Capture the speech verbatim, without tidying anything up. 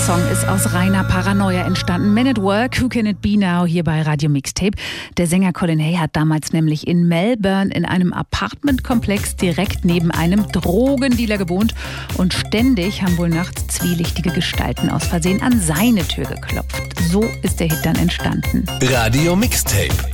Song ist aus reiner Paranoia entstanden. Men at Work, Who Can It Be Now, hier bei Radio Mixtape. Der Sänger Colin Hay hat damals nämlich in Melbourne in einem Apartmentkomplex direkt neben einem Drogendealer gewohnt. Und ständig haben wohl nachts zwielichtige Gestalten aus Versehen an seine Tür geklopft. So ist der Hit dann entstanden. Radio Mixtape.